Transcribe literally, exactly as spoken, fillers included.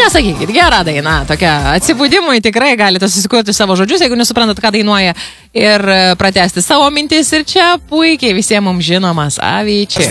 nesakykit, gera daina, tokia atsibūdimui tikrai galite susikurti savo žodžius, jeigu nesuprantat, ką dainuoja, ir pratesti savo mintis. Ir čia puikiai visiems mums žinomas Avicii.